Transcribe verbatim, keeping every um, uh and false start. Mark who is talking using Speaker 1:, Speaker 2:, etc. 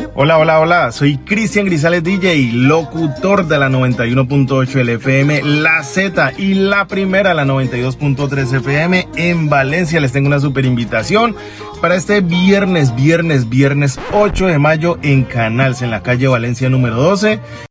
Speaker 1: Hola, hola, hola, soy Cristian Grisales D J, locutor de la noventa y uno punto ocho L F M, La Z y la primera, la noventa y dos punto tres F M en Valencia. Les tengo una super invitación para este viernes, viernes, viernes ocho de mayo en Canals, en la calle Valencia número doce.